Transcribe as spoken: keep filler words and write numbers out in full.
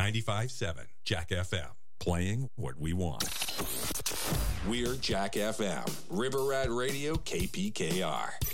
ninety-five point seven Jack F M, playing what we want. We're Jack F M, River Rat Radio, K P K R.